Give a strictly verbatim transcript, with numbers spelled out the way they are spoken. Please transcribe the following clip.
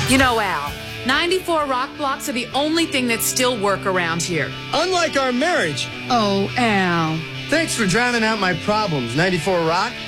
You know, Al, ninety-four rock blocks are the only thing that still work around here. Unlike our marriage. Oh, Al. Thanks for drowning out my problems, ninety-four Rock.